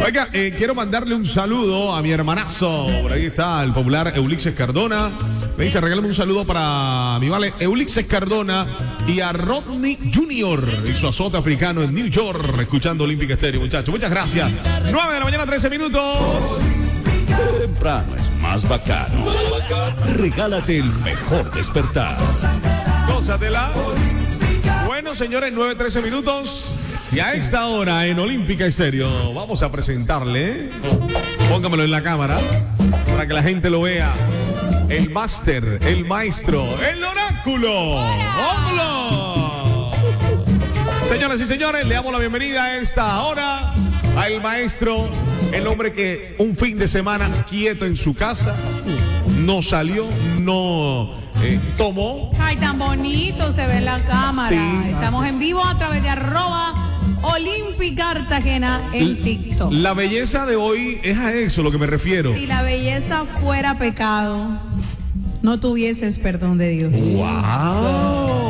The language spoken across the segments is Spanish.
Oiga, quiero mandarle un saludo a mi hermanazo. Por ahí está el popular Eulixes Cardona. Me dice, regálame un saludo para mi vale Eulixes Cardona y a Rodney Jr. y su azote africano en New York, escuchando Olímpica Estéreo, muchachos. Muchas gracias. 9 de la mañana, 13 minutos. Temprano es más bacano. Regálate el mejor despertar. Gózatela. Bueno, señores, 9:13 minutos. Y a esta hora en Olímpica Estéreo vamos a presentarle, póngamelo en la cámara para que la gente lo vea, el máster, el maestro, el oráculo. ¡Hola! Señoras y señores, le damos la bienvenida a esta hora al maestro, el hombre que un fin de semana quieto en su casa, no salió, no tomó. Ay, tan bonito se ve en la cámara. Sí. Estamos en vivo a través de @Olímpica Cartagena en TikTok. La belleza de hoy es a eso lo que me refiero. Si la belleza fuera pecado, no tuvieses perdón de Dios. ¡Wow!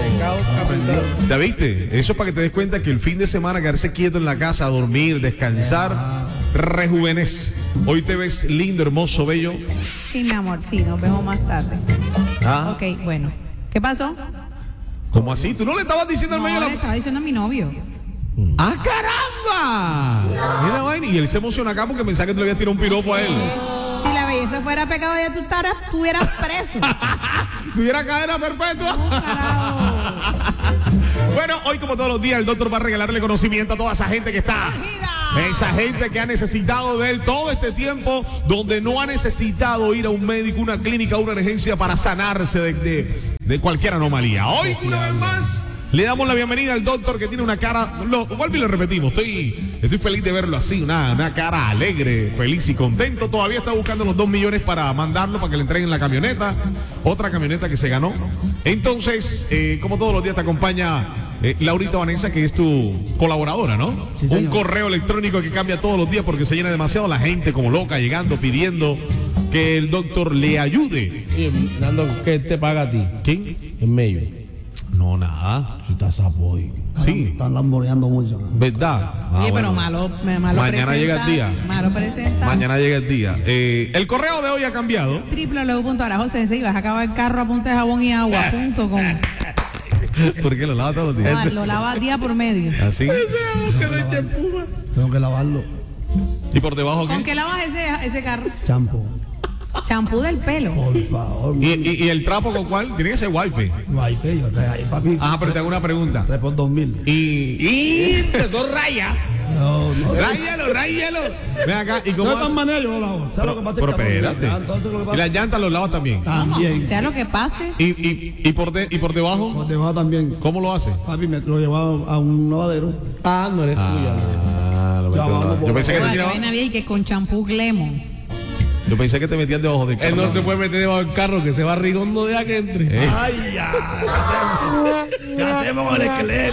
¿Ya viste? Eso es para que te des cuenta que el fin de semana quedarse quieto en la casa, dormir, descansar, rejuvenece. Hoy te ves lindo, hermoso, bello. Sí, mi amor, sí, nos vemos más tarde. Ah. Ok, bueno. ¿Qué pasó? ¿Cómo así? ¿Tú no le estabas diciendo al No, medio le estaba diciendo a mi novio. ¡Ah, caramba! Mira, vaina, y él se emociona acá porque pensaba que tú le habías tirado un piropo a él. Si la belleza fuera pecado, ya tú estuvieras preso. ¿Tuviera cadena perpetua? Carajo. Bueno, hoy como todos los días el doctor va a regalarle conocimiento a toda esa gente que está. Esa gente que ha necesitado de él todo este tiempo, donde no ha necesitado ir a un médico, una clínica, una emergencia para sanarse de cualquier anomalía. Hoy, una vez más, le damos la bienvenida al doctor que tiene una cara, vuelvo y lo repetimos, estoy feliz de verlo así, una cara alegre, feliz y contento. Todavía está buscando los 2 millones para mandarlo, para que le entreguen la camioneta, otra camioneta que se ganó. Entonces, como todos los días te acompaña Laurita Vanessa, que es tu colaboradora, ¿no? Sí, un señor. correo electrónico que cambia todos los días porque se llena demasiado la gente como loca, llegando, pidiendo que el doctor le ayude. Oye, Nando, ¿qué te paga a ti? ¿Quién? En medio. No, nada. Si estás sapo hoy. Sí, Están lamboreando mucho. ¿verdad? Oye, pero Bueno. malo Mañana presenta, llega el día. Malo presenta. Mañana llega el día. El correo de hoy ha cambiado. www.arajosense y vas a acabar el carro a punta de jabón y agua.com. Porque lo lava todos los días. Lo lavas día por medio. Así. Tengo que lavarlo. ¿Y por debajo ¿Con qué? qué lavas ese carro? Champú. Champú del pelo. Por favor. ¿Y el trapo con cuál? Tiene que ser wipe. Guaype, yo te ahí, papi. Ajá, pero te hago una pregunta. 3 por 2000. Y eso raya. No, no. Ráyalo. Ven acá. ¿Y De cómo todas haces? maneras yo lo lavo. ¿Sabes lo que pasa? Pero El carro es espérate. mío, entonces lo que Y pasa. las llantas los lavas también. También. Sea lo que pase. ¿Y por debajo? Por debajo también. ¿Cómo lo haces? Papi, me lo llevaba a un lavadero. Ah, no eres tuya. Yo pensé que te Oye, tiraba- vaina bien, y que con champú Glemon. Yo pensé que te metías debajo de Él no se puede meter debajo del carro que se va rigondo de que entre. Ay, ya. ¿Qué hacemos con el esqueleto?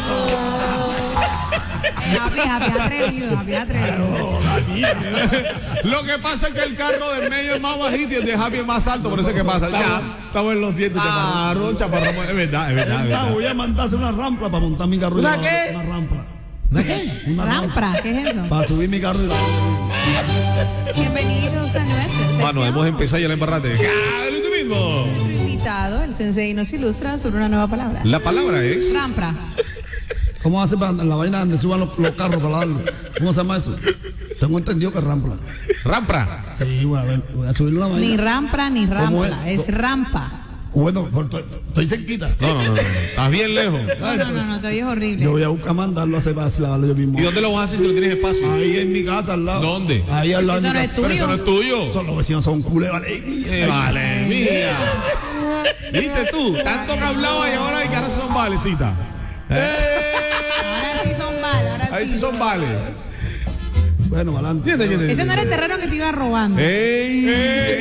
Happy atrevido. Lo que pasa es que el carro de medio es más bajito y el de Javi es más alto, por eso es que pasa. Ya. Estamos en los 7, Claro, chaparrón, es verdad, es verdad. Ya, voy a mandarse una rampa para montar mi carro. ¿Una qué? Una rampa. ¿Una qué? Una rampa. Rampra, ¿qué es eso? Para subir mi carro. Bienvenidos a nuestra Bueno, sección. hemos empezado ya el embarrate. ¡Cállate tú mismo! Nuestro invitado, el sensei, nos ilustra sobre una nueva palabra. La palabra es... Rampra. ¿Cómo hace para la vaina donde suban los carros para lavarlo? ¿Cómo se llama eso? Tengo entendido que es rampa. Rampra. Sí, bueno, a ver, voy a subirle una Ni vaina. rampra ni ¿Cómo rampla, es? es rampa. Bueno, pues, estoy cerquita. No. Estás bien lejos. No, te oyes Yo horrible. voy a buscar mandarlo a hacer para lavarlo yo mismo. ¿Y dónde lo vas a hacer si no tienes espacio? Ahí en mi casa al lado. ¿Dónde? Ahí al lado Eso de no mi es casa. Pero eso no es tuyo. Son los vecinos, son culés, vale. Vale, mía. ¿Viste tú? Tanto que hablaba y ahora hay que ahora son valecitas. Ahora sí son vales, Ahí sí son vales. Bueno, adelante. ¿Entiendes? Ese no era el terreno que te iba robando. ¡Ey!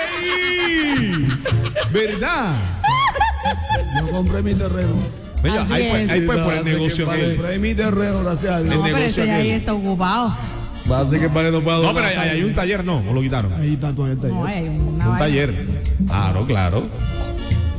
¿Verdad? Yo compré mi terreno. Venga, Así ahí es. fue por el negocio aquel. Compré mi terreno, gracias a Dios. No, pero negocio ese de ahí aquel. está ocupado. Va a ser que el padre no pueda No, pero hay un taller, no, o lo quitaron. Ahí está todo el No, taller. hay una Un vaina. taller. Claro.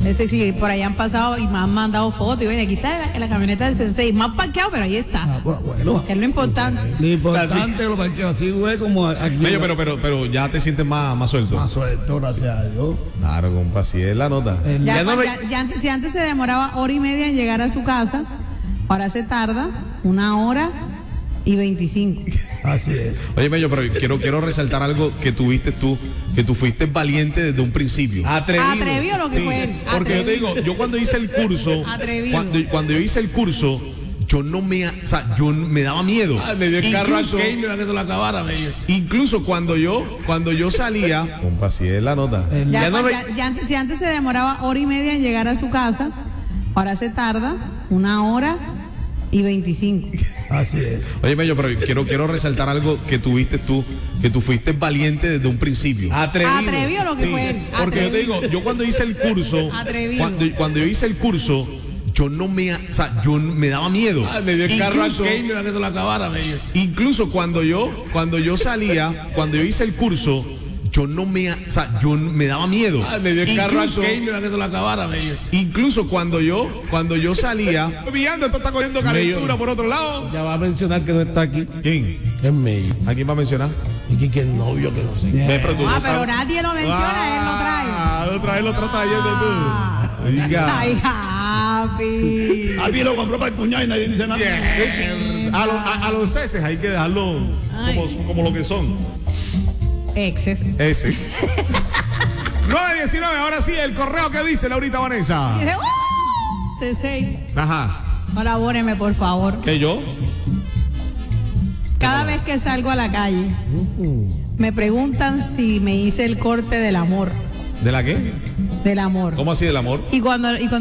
Ese sí, por allá han pasado y me han mandado fotos. Y bueno, aquí está la camioneta del Sensei, más parqueado, pero ahí está. Ah, bueno. Es lo importante. Lo importante es que lo parqueo así, güey, como aquí. Bello, pero ya te sientes más suelto. Más suelto, gracias a Dios. Claro, compa, si es la nota. Si antes se demoraba hora y media en llegar a su casa, ahora se tarda 1 hora y 25. Así es. Oye, Bello, pero quiero resaltar algo que tuviste tú, que tú fuiste valiente desde un principio. Atrevido lo que Sí, fue él. porque yo te digo, yo cuando hice el curso, Atrevido. cuando yo hice el curso, yo yo me daba miedo. Le dio el carro a Incluso- Keino a que se lo acabara, bello. Incluso cuando yo salía, compa, si es la nota. Si antes se demoraba hora y media en llegar a su casa, ahora se tarda 1 hora y 25. Así es. Oye, Bello, pero quiero resaltar algo que tuviste tú, que tú fuiste valiente desde un principio. Atrevido lo que Sí, fue él. porque yo te Atrevido. digo, yo cuando hice el curso, Atrevido. cuando yo hice el curso, yo me daba miedo. Le dio el carro a Incluso- Keino a que se lo acabara, bello. Incluso cuando yo salía, cuando yo hice el curso, yo me daba miedo. Le dio el carro a Incluso- Keino a que se lo acabara, bello. Incluso cuando yo salía, esto está cogiendo calentura por otro lado. Ya va a mencionar que no está aquí. ¿Quién? Es Mello. ¿A quién va a mencionar? Y que el novio que no sé. Pero nadie lo menciona, él lo trae. Otra vez lo estás trayendo tú. Oiga. Ay, Happy. A mí lo compró para el puñal y nadie dice nada. A los heces hay que dejarlo como lo que son. Exes. Heces. 9:19, ahora sí, el correo que dice Laurita Vanessa. Dice, ¡oh! Sensei, Ajá. colabóreme, por favor. ¿Qué yo? Cada vez que salgo a la calle, me preguntan si me hice el corte del amor. ¿De la qué? Del amor. ¿Cómo así del amor? Y cuando